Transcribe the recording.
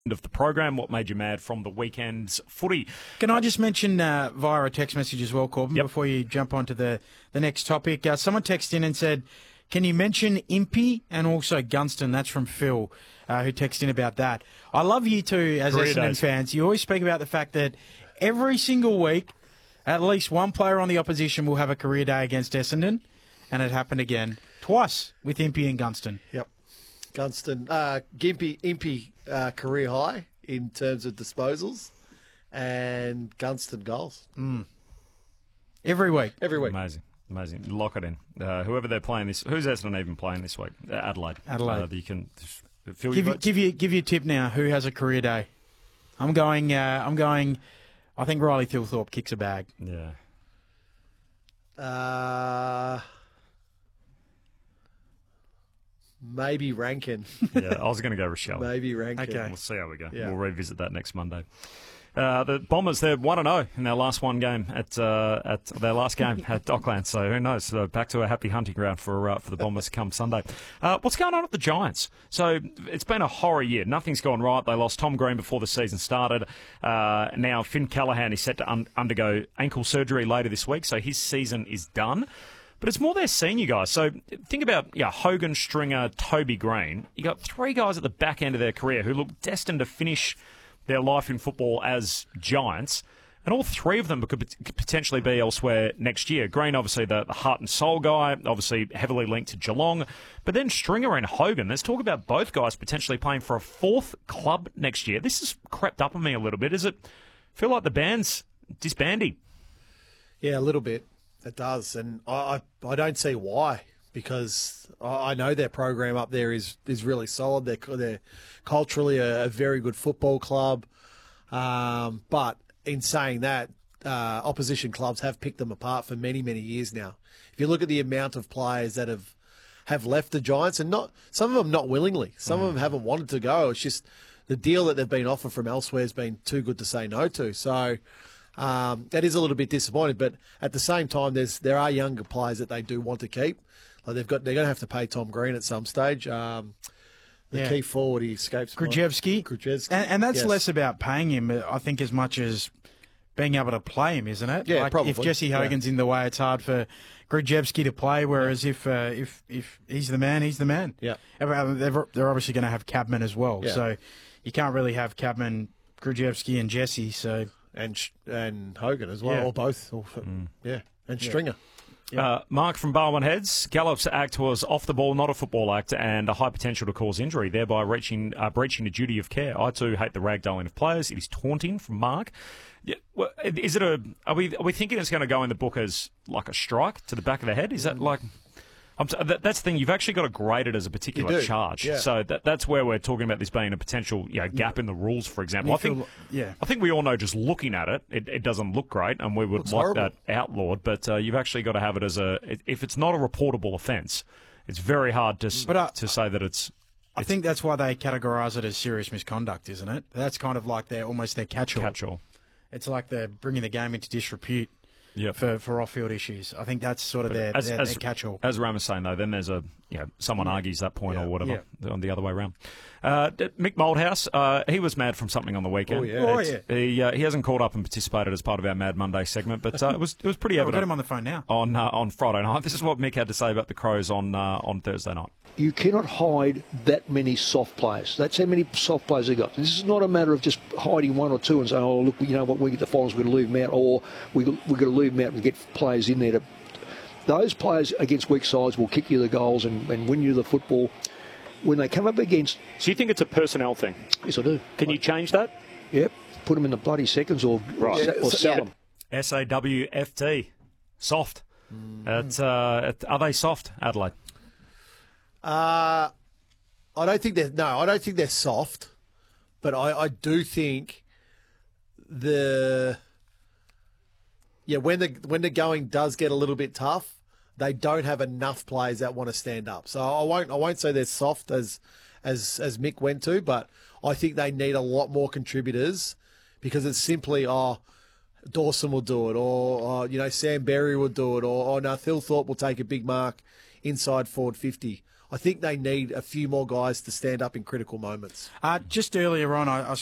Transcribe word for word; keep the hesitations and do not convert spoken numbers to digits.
of the program. What made you mad from the weekend's footy? Can I just mention uh, via a text message as well, Corbin, Yep. before you jump onto the, the next topic? Uh, someone texted in and said, can you mention Impey and also Gunston? That's from Phil, uh, who texted in about that. I love you two as Career Essendon days. fans. You always speak about the fact that every single week, at least one player on the opposition will have a career day against Essendon, and it happened again twice with Impey and Gunston. Yep. Gunston, uh, Gimpy, Impey uh, career high in terms of disposals, and Gunston goals Every week. every week. Amazing. Amazing. Lock it in. Uh, whoever they're playing this, who's Essendon even playing this week? Uh, Adelaide. Adelaide. Uh, you can feel Give your you, votes? give you give you a tip now. Who has a career day? I'm going. Uh, I'm going. I think Riley Thilthorpe kicks a bag. Yeah. Uh, maybe Rankin. Yeah, I was going to go Rochelle. maybe Rankin. Okay. We'll see how we go. Yeah. We'll revisit that next Monday. Uh, the Bombers, they're one and oh in their last one game at uh, at their last game at Docklands. So who knows? So back to a happy hunting ground for uh, for the Bombers come Sunday. Uh, what's going on at the Giants? So it's been a horror year. Nothing's gone right. They lost Tom Green before the season started. Uh, now Finn Callahan is set to un- undergo ankle surgery later this week, so his season is done. But it's more their senior guys. So think about yeah, Hogan, Stringer, Toby Green. You got three guys at the back end of their career who look destined to finish their life in football as Giants, and all three of them could pot- potentially be elsewhere next year. Green, obviously, the, the heart and soul guy, obviously heavily linked to Geelong. But then Stringer and Hogan, there's talk about both guys potentially playing for a fourth club next year. This has crept up on me a little bit. Does it feel like the band's disbanding? Yeah, a little bit. It does, and I I, I don't see why, because I, I know their program up there is is really solid. They're they're culturally a, a very good football club, um, but in saying that, uh, opposition clubs have picked them apart for many many years now. If you look at the amount of players that have have left the Giants, and not some of them not willingly, some of them haven't wanted to go. It's just the deal that they've been offered from elsewhere has been too good to say no to. So. Um, that is a little bit disappointing, but at the same time, there's there are younger players that they do want to keep. Like they've got, they're going to have to pay Tom Green at some stage. Um, the Yeah. key forward, he escapes. my- Grujevski. Grujevski. And, and that's Yes. less about paying him, I think, as much as being able to play him, isn't it? Yeah, like probably. If Jesse Hogan's in the way, it's hard for Grujevski to play, whereas if uh, if if he's the man, he's the man. Yeah. Uh, They're, they're obviously going to have Cabman as well, Yeah. so you can't really have Cabman, Grujevski and Jesse, so... and Sh- and Hogan as well, Yeah. or both. Or, Yeah, and Stringer. Uh, Mark from Barwon Heads, Gallup's act was off the ball, not a football act, and a high potential to cause injury, thereby reaching uh, breaching the duty of care. I too hate the ragdolling of players. It is taunting from Mark. Yeah, well, is it a? Are we are we thinking it's going to go in the book as like a strike to the back of the head? Is that like? I'm t- that, that's the thing. You've actually got to grade it as a particular You do, charge. yeah. So that, that's where we're talking about this being a potential you know, gap in the rules, for example. You I think, feel- yeah. I think we all know just looking at it, it, it doesn't look great, and we would Looks like horrible. that outlawed. But uh, you've actually got to have it as a. If it's not a reportable offence, it's very hard to s- But, uh, to say that it's. I think that's why they categorise it as serious misconduct, isn't it? That's kind of like their almost their catch-all. Catch-all. It's like they're bringing the game into disrepute Yep. for, for off-field issues. I think that's sort of their, As, their, as, their catch-all. as Ram was saying, though, then there's a, you know, someone argues that point Yeah. or whatever Yeah. on the other way around. Uh, D- Mick Moldhouse, uh, he was mad from something on the weekend. Oh, yeah. Oh, It's- yeah. He, uh, he hasn't called up and participated as part of our Mad Monday segment, but uh, it was it was pretty Oh, we've got evident him on the phone now. on uh, on Friday night. This is what Mick had to say about the Crows on uh, on Thursday night. You cannot hide that many soft players. That's how many soft players they got. This is not a matter of just hiding one or two and saying, oh, look, you know what, we get the finals, we're going to leave them out, or we, we're going to leave them out and get players in there. To, those players against weak sides will kick you the goals and, and win you the football. When they come up against... So you think it's a personnel thing? Yes, I do. Can you change that? Yep. Put them in the bloody seconds or, Right. or, or sell Yeah. them. S A W F T, soft. It's, uh, it, are they soft, Adelaide? Uh, I don't think they're no. I don't think they're soft, but I, I do think the yeah when the when the going does get a little bit tough, they don't have enough players that want to stand up. So I won't I won't say they're soft as as as Mick went to, but I think they need a lot more contributors because it's simply oh. Dawson will do it, or, or you know Sam Berry will do it, or, or no, Thilthorpe will take a big mark inside forward fifty. I think they need a few more guys to stand up in critical moments. Uh, just earlier on, I, I